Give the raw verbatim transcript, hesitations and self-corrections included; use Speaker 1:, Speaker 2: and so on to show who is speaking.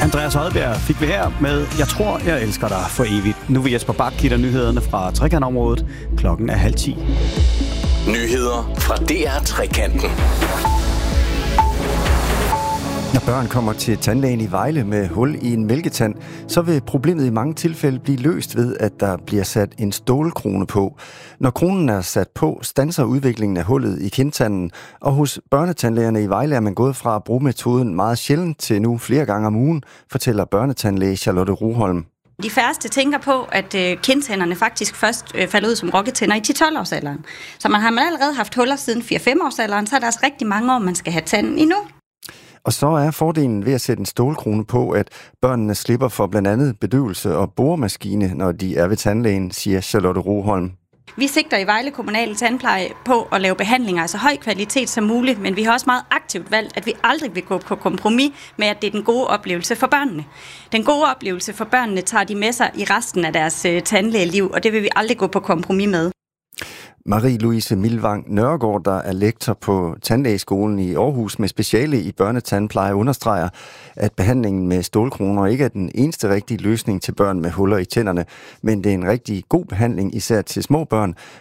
Speaker 1: Andreas Oddbjerg fik vi her med Jeg tror, jeg elsker dig for evigt. Nu vil Jesper Bak give dig nyhederne fra Trekantområdet. Klokken er halv ti.
Speaker 2: Nyheder fra D R Trekanten.
Speaker 3: Når børn kommer til tandlægen i Vejle med hul i en mælketand, så vil problemet i mange tilfælde blive løst ved, at der bliver sat en stålkrone på. Når kronen er sat på, standser udviklingen af hullet i kindtanden, og hos børnetandlægerne i Vejle er man gået fra at bruge metoden meget sjældent til nu flere gange om ugen, fortæller børnetandlæge Charlotte Roholm.
Speaker 4: De færreste tænker på, at øh, kindtænderne faktisk først øh, falder ud som rokketænder i ti til tolv års alderen. Så man har man allerede haft huller siden fire til fem års alderen, så er der altså rigtig mange år, man skal have tanden endnu.
Speaker 3: Og så er fordelen ved at sætte en stålkrone på, at børnene slipper for blandt andet bedøvelse og boremaskine, når de er ved tandlægen, siger Charlotte Roholm.
Speaker 4: Vi sigter i Vejle Kommunale Tandpleje på at lave behandlinger af så høj kvalitet som muligt, men vi har også meget aktivt valgt, at vi aldrig vil gå på kompromis med, at det er den gode oplevelse for børnene. Den gode oplevelse for børnene tager de med sig i resten af deres øh, tandlægeliv, og det vil vi aldrig gå på kompromis med.
Speaker 3: Marie-Louise Milvang Nørregård, der er lektor på Tandlægeskolen i Aarhus med speciale i børnetandpleje, understreger, at behandlingen med stålkroner ikke er den eneste rigtige løsning til børn med huller i tænderne, men det er en rigtig god behandling, især til små børn,